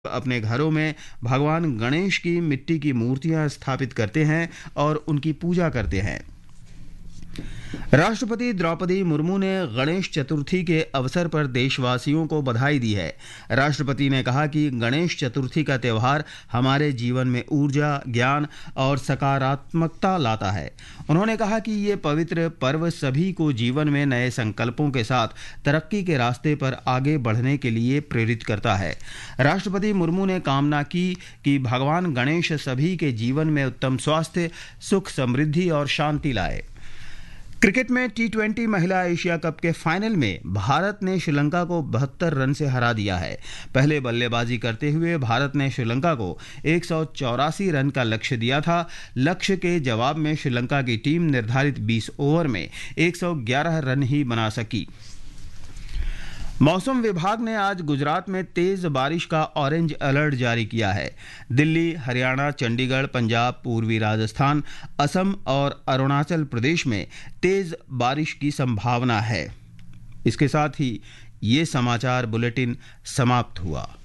अपने घरों में भगवान गणेश की मिट्टी की मूर्तियां स्थापित करते हैं और उनकी पूजा करते हैं। राष्ट्रपति द्रौपदी मुर्मू ने गणेश चतुर्थी के अवसर पर देशवासियों को बधाई दी है। राष्ट्रपति ने कहा कि गणेश चतुर्थी का त्यौहार हमारे जीवन में ऊर्जा, ज्ञान और सकारात्मकता लाता है। उन्होंने कहा कि ये पवित्र पर्व सभी को जीवन में नए संकल्पों के साथ तरक्की के रास्ते पर आगे बढ़ने के लिए प्रेरित करता है। राष्ट्रपति मुर्मू ने कामना की कि भगवान गणेश सभी के जीवन में उत्तम स्वास्थ्य, सुख, समृद्धि और शांति लाए। क्रिकेट में T20 महिला एशिया कप के फाइनल में भारत ने श्रीलंका को 72 रन से हरा दिया है। पहले बल्लेबाजी करते हुए भारत ने श्रीलंका को 184 रन का लक्ष्य दिया था। लक्ष्य के जवाब में श्रीलंका की टीम निर्धारित 20 ओवर में 111 रन ही बना सकी। मौसम विभाग ने आज गुजरात में तेज बारिश का ऑरेंज अलर्ट जारी किया है। दिल्ली, हरियाणा, चंडीगढ़, पंजाब, पूर्वी राजस्थान, असम और अरुणाचल प्रदेश में तेज बारिश की संभावना है। इसके साथ ही ये समाचार बुलेटिन समाप्त हुआ।